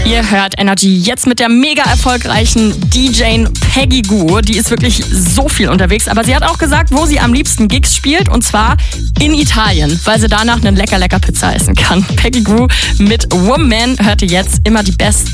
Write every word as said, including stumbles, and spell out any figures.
Ihr hört Energy jetzt mit der mega erfolgreichen D J Peggy Gou. Die ist wirklich so viel unterwegs, aber sie hat auch gesagt, wo sie am liebsten Gigs spielt, und zwar in Italien, weil sie danach eine lecker, lecker Pizza essen kann. Peggy Gou mit Woman hört ihr jetzt immer die besten